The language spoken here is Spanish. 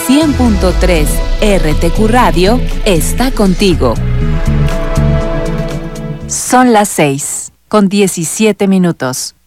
100.3 RTQ Radio está contigo. Son las 6:17.